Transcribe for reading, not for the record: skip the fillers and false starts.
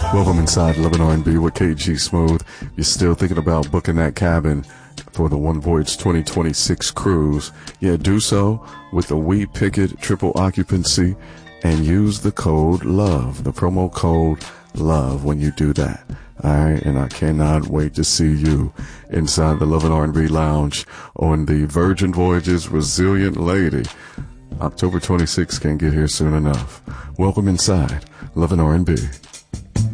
Welcome inside Love and R&B with KG Smooth. You're still thinking about booking that cabin for the One Voyage 2026 cruise. Yeah, do so with the We Picket triple occupancy and use the code LOVE, the promo code LOVE when you do that. All right, and I cannot wait to see you inside the Love and R&B Lounge on the Virgin Voyages Resilient Lady. October 26th can't get here soon enough. Welcome inside Love and R&B.